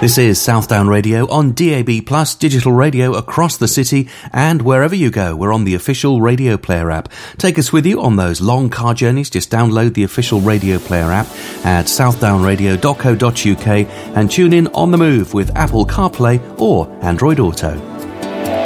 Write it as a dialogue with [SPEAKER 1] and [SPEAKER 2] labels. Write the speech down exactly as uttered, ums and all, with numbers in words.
[SPEAKER 1] This is Southdown Radio on D A B Plus, digital radio across the city, and wherever you go, we're on the official Radio Player app. Take us with you on those long car journeys. Just download the official Radio Player app at southdown radio dot co dot uk and tune in on the move with Apple CarPlay or Android Auto.